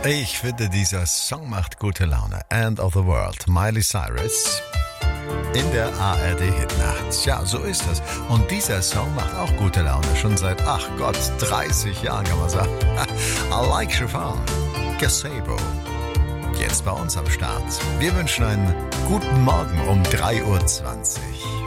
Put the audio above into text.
Ich finde, dieser Song macht gute Laune. End of the World, Miley Cyrus. In der ARD-Hitnacht. Ja, so ist es. Und dieser Song macht auch gute Laune. Schon seit, 30 Jahren kann man sagen. I like Chiffon. Gazebo. Jetzt bei uns am Start. Wir wünschen einen guten Morgen um 3:20 Uhr.